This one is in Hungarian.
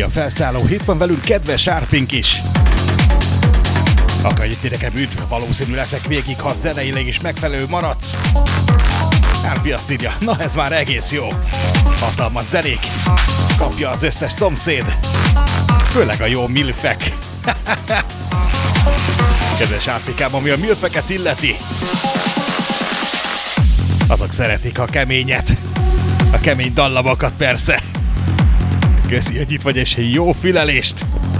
a felszálló, itt van velünk kedves Árpink is. Akadj nekem üdv, valószínű leszek végig, ha zeneileg is megfelelő maradsz. Árpi azt írja, na ez már egész jó. Hatalmas zenék, kapja az összes szomszéd, főleg a jó milfek. Kedves Árpikám, ami a milfeket illeti, azok szeretik a keményet, a kemény dallamokat persze. Köszi, hogy itt vagy, és jó fülelést!